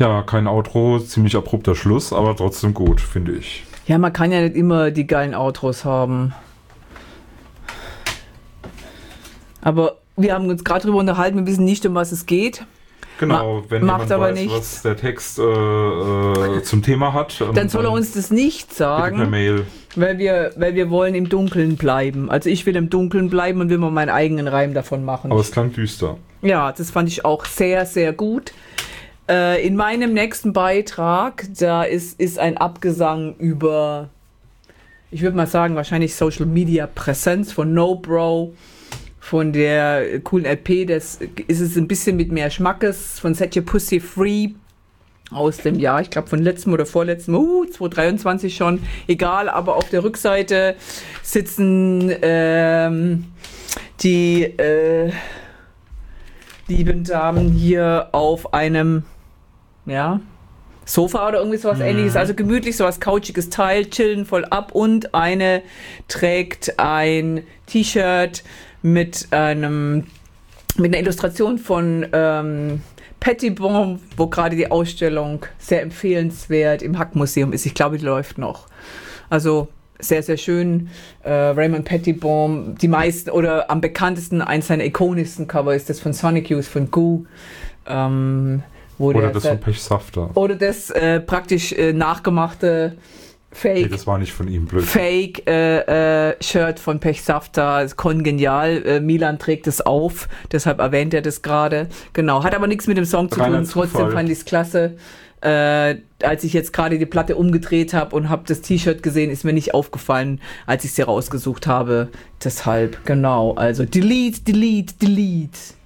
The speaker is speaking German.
Ja, kein Outro, ziemlich abrupter Schluss, aber trotzdem gut, finde ich. Ja, man kann ja nicht immer die geilen Outros haben. Aber wir haben uns gerade drüber unterhalten, wir wissen nicht, um was es geht. Genau, wenn macht jemand aber weiß, nichts. was der Text zum Thema hat, Dann soll er uns das nicht bitte sagen, per Mail. weil wir wollen im Dunkeln bleiben. Also ich will im Dunkeln bleiben und will mal meinen eigenen Reim davon machen. Aber es klang düster. Ja, das fand ich auch sehr, sehr gut. In meinem nächsten Beitrag, da ist ein Abgesang über, ich würde mal sagen, wahrscheinlich Social Media Präsenz von No Bro, von der coolen LP. Das ist es ein bisschen mit mehr Schmackes von Set Your Pussy Free aus dem Jahr, ich glaube von letztem oder vorletztem, 2023 schon, egal, aber auf der Rückseite sitzen die lieben Damen hier auf einem Sofa oder irgendwie sowas ähnliches, also gemütlich, sowas couchiges Teil, chillen voll ab und eine trägt ein T-Shirt mit einer Illustration von Pettibon, wo gerade die Ausstellung sehr empfehlenswert im Hack-Museum ist. Ich glaube, die läuft noch. Also sehr, sehr schön. Raymond Pettibon, die meisten oder am bekanntesten, eins seiner ikonischsten Cover ist das von Sonic Youth von Goo. Oder das von Pechsafter. Oder das praktisch nachgemachte Fake. Nee, das war nicht von ihm, blöd. Fake-Shirt von Pechsafter, kongenial. Milan trägt es auf, deshalb erwähnt er das gerade. Genau, hat aber nichts mit dem Song zu tun. Trotzdem fand ich es klasse. Als ich jetzt gerade die Platte umgedreht habe und habe das T-Shirt gesehen, ist mir nicht aufgefallen, als ich sie rausgesucht habe. Deshalb, genau. Also delete, delete, delete.